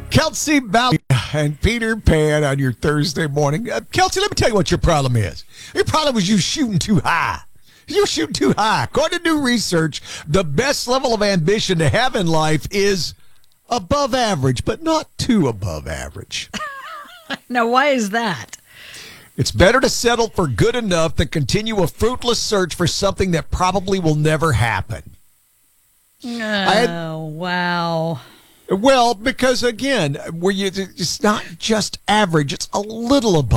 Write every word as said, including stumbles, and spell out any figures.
Kelsey Ballew and Peter Pan on your Thursday morning. Uh, Kelsey, let me tell you what your problem is. Your problem is you shooting too high. You shoot too high. According to new research, the best level of ambition to have in life is above average, but not too above average. Now, why is that? It's better to settle for good enough than continue a fruitless search for something that probably will never happen. Oh, had, wow. Well, because, again, where you, it's not just average, it's a little above.